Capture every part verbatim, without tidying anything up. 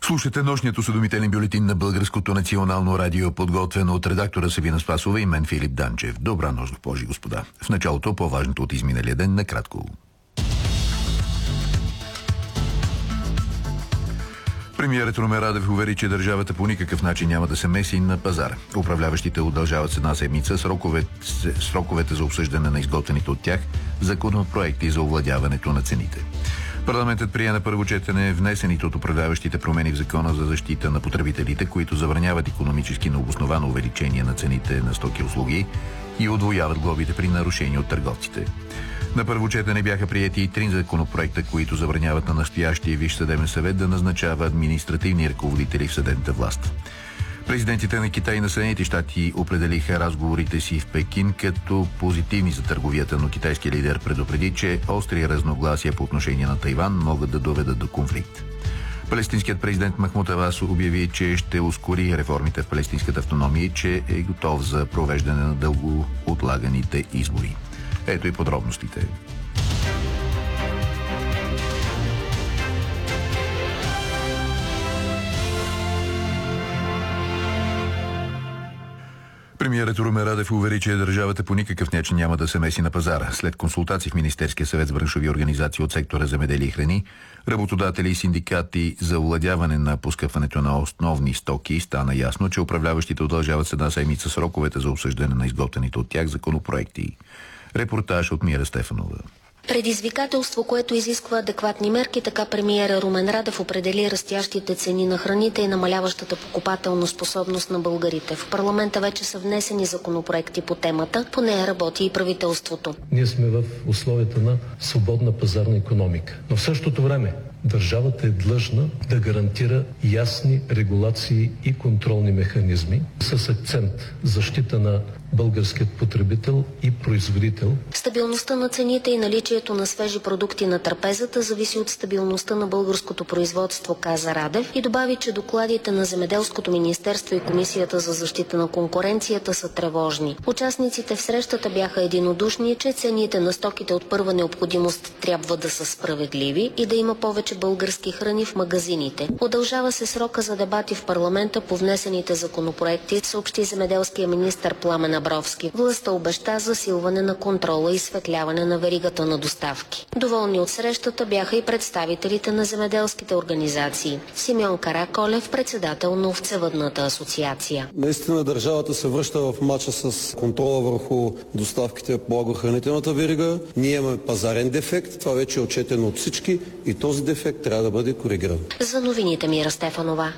Слушате нощният осведомителен бюлетин на Българското национално радио, подготвен от редактора Савина Спасова и мен Филип Данчев. Добра нощ, госпожи и господа. В началото по-важното от изминалия ден накратко. Премиерът Румен Радев увери, че държавата по никакъв начин няма да се меси на пазара. Управляващите удължават с една седмица сроковете, сроковете за обсъждане на изготвените от тях законопроекти за овладяването на цените. Парламентът прие на първо четене внесените от управляващите промени в Закона за защита на потребителите, които забраняват икономически необосновано увеличение на цените на стоки и услуги и удвояват глобите при нарушения от търговците. На първо четене бяха приети и три законопроекта, които забраняват на настоящия Висш съдебен съвет да назначава административни ръководители в съдебната власт. Президентите на Китай и на Съединените щати определиха разговорите си в Пекин като позитивни за търговията, но китайският лидер предупреди, че остри разногласия по отношение на Тайван могат да доведат до конфликт. Палестинският президент Махмуд Абас обяви, че ще ускори реформите в палестинската автономия и че е готов за провеждане на дълго отлаганите избори. Ето и подробностите. Премиерът Румен Радев увери, че държавата по никакъв начин няма да се меси на пазара. След консултации в Министерския съвет с браншови организации от сектора земеделие и храни, работодатели и синдикати за овладяване на поскъпването на основни стоки, стана ясно, че управляващите удължават с една седмица сроковете за обсъждане на изготвените от тях законопроекти. Репортаж от Мира Стефанова. Предизвикателство, което изисква адекватни мерки, така премиера Румен Радев определи растящите цени на храните и намаляващата покупателна способност на българите. В парламента вече са внесени законопроекти по темата, по нея работи и правителството. Ние сме в условията на свободна пазарна икономика, но в същото време държавата е длъжна да гарантира ясни регулации и контролни механизми с акцент защита на българският потребител и производител. Стабилността на цените и наличието на свежи продукти на трапезата зависи от стабилността на българското производство, каза Радев, и добави, че докладите на Земеделското министерство и Комисията за защита на конкуренцията са тревожни. Участниците в срещата бяха единодушни, че цените на стоките от първа необходимост трябва да са справедливи и да има повече български храни в магазините. Удължава се срока за дебати в парламента по внесените законопроекти, съобщи земеделския министър Пламен Абровски. Властта обеща засилване на контрола и изсветляване на веригата на доставки. Доволни от срещата бяха и представителите на земеделските организации. Симеон Караколев, председател на Овцевъдната асоциация. Наистина държавата се връща в мача с контрола върху доставките по агрохранителната верига. Ние имаме пазарен дефект, това вече е отчетено от всички и този дефект трябва да бъде коригиран. За новините Мира Стефанова.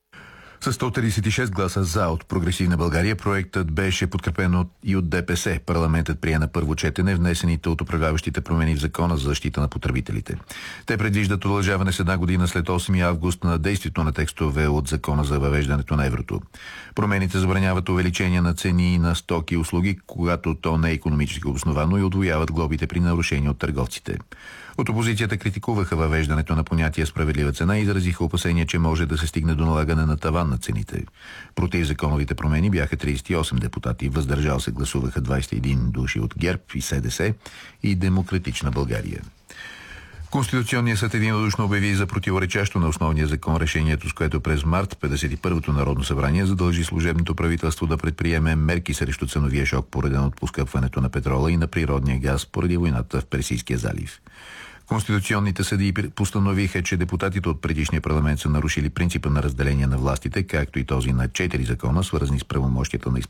С сто тридесет и шест гласа за от Прогресивна България проектът беше подкрепен от, и от ДПС. Парламентът прие на първо четене внесените от управляващите промени в Закона за защита на потребителите. Те предвиждат удължаване с една година след осми август на действието на текстове от Закона за въвеждането на еврото. Промените забраняват увеличение на цени на стоки и услуги, когато то не е икономически обосновано, и удвояват глобите при нарушения от търговците. От опозицията критикуваха въвеждането на понятие справедлива цена и изразиха опасения, че може да се стигне до налагане на таван на цените. Против законовите промени бяха тридесет и осем депутати, въздържал се гласуваха двадесет и един души от ГЕРБ и СДС и Демократична България. Конституционният съд единодушно обяви за противоречащо на основния закон решението, с което през март петдесет и първото Народно събрание задължи служебното правителство да предприеме мерки срещу ценовия шок, породен от поскъпването на петрола и на природния газ поради войната в Персийския залив. Конституционните съдии постановиха, че депутатите от предишния парламент са нарушили принципа на разделение на властите, както и този на четири закона, свързани с правомощията на изпълнителната